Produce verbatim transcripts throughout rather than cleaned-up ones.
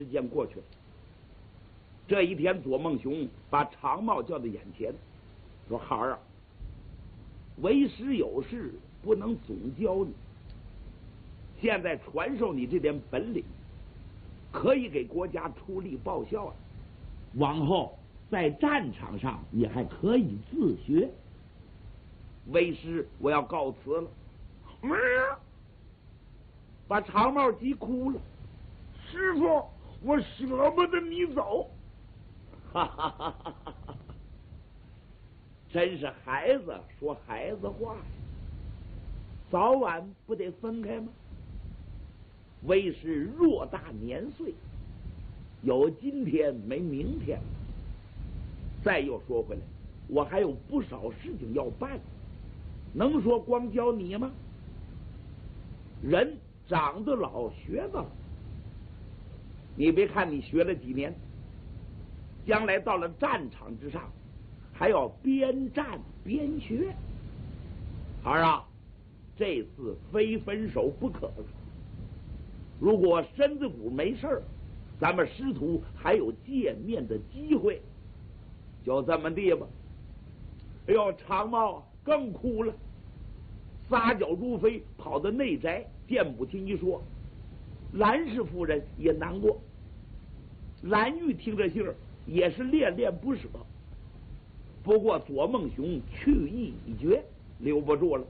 时间过去了，这一天，左孟雄把常茂叫到眼前，说：“孩儿啊，为师有事不能总教你，现在传授你这点本领，可以给国家出力报效啊。往后在战场上也还可以自学。为师我要告辞了。” 儿， 把常茂急哭了。 师傅，我舍不得你走。 哈哈哈哈哈！真是孩子说孩子话呀，早晚不得分开吗？为师偌大年岁，有今天没明天了。再又说回来，我还有不少事情要办，能说光教你吗？人长得老，学得老。你别看你学了几年，将来到了战场之上，还要边战边学。孩儿啊，这次非分手不可了。如果身子骨没事儿，咱们师徒还有见面的机会。就这么地吧。哎呦，常茂更哭了，撒脚如飞，跑到内宅见母亲一说。兰氏夫人也难过，兰玉听这信儿也是恋恋不舍。不过左孟雄去意已决，留不住了，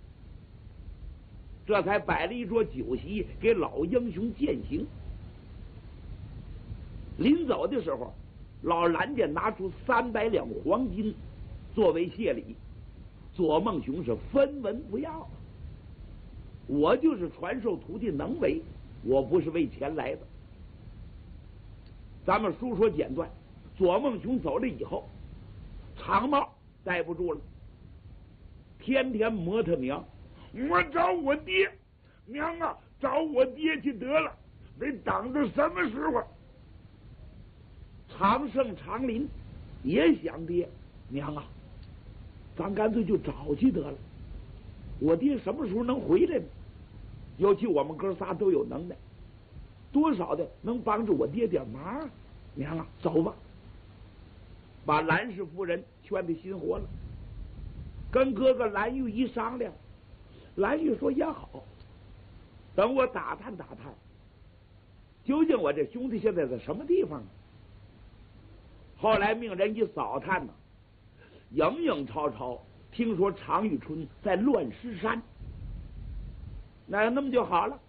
这才摆了一桌酒席给老英雄饯行。临走的时候，老兰家拿出三百两黄金作为谢礼，左孟雄是分文不要。我就是传授徒弟能为，我不是为钱来的。咱们书说简短，左孟雄走了以后，常茂待不住了，天天磨他娘。 我找我爹，娘啊，找我爹去得了，得等到什么时候？ 常胜、常林也想爹，娘啊，咱干脆就找去得了。我爹什么时候能回来呢？尤其我们哥仨都有能耐，多少的能帮着我爹点忙。娘啊，走吧。把兰氏夫人劝得心活了，跟哥哥兰玉一商量，兰玉说也好，等我打探打探，究竟我这兄弟现在在什么地方呢？后来命人一扫探呢，影影绰绰听说常遇春在乱石山。那那么就好了，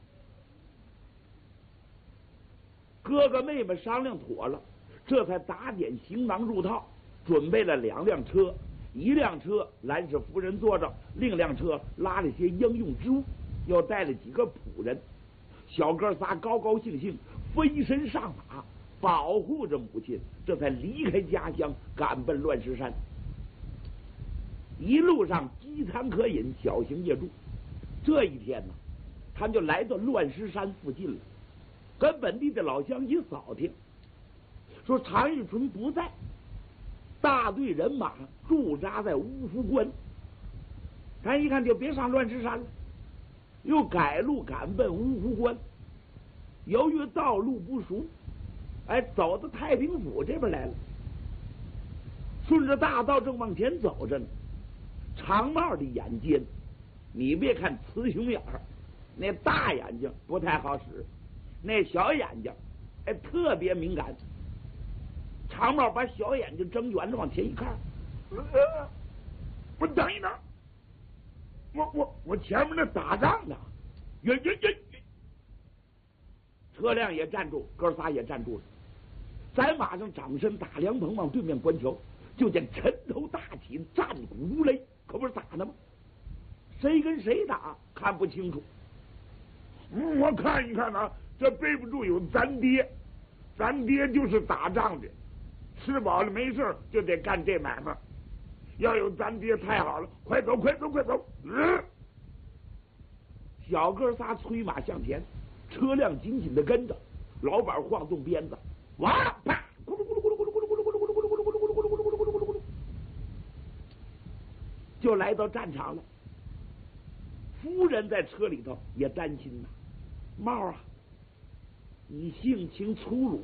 哥哥妹妹商量妥了，这才打点行囊入套，准备了两辆车，一辆车兰氏夫人坐着，另辆车拉了些应用之物，又带了几个仆人。小哥仨高高兴兴飞身上马，保护着母亲，这才离开家乡，赶奔乱石山。一路上饥餐可饮，小行夜住。这一天呢，他们就来到乱石山附近了，跟本地的老乡一扫听，说常遇春不在，大队人马驻扎在乌福关。咱一看就别上乱石山了，又改路赶奔乌福关。由于道路不熟，哎，走到太平府这边来了。顺着大道正往前走着呢，常茂的眼尖，你别看雌雄眼儿，那大眼睛不太好使，那小眼睛哎特别敏感。常茂把小眼睛睁圆着往前一看， 呃，我等一等，我我我前面那打仗呢，呀呀呀！ 车辆也站住，哥仨也站住了，在马上掌身打凉棚往对面观瞧，就见尘头大起，战鼓如雷，可不是打的吗？谁跟谁打看不清楚。 嗯，我看一看啊，这背不住有咱爹，咱爹就是打仗的，吃饱了没事就得干这买卖。要有咱爹太好了，快走快走快走！嗯， 小哥仨催马向前，车辆紧紧的跟着，老板晃动鞭子，哇啪，咕噜咕噜咕噜咕噜咕噜咕噜咕噜咕噜咕噜咕噜咕噜咕噜咕噜咕噜咕噜，就来到战场了。夫人在车里头也担心呐，茂啊， 你性情粗鲁，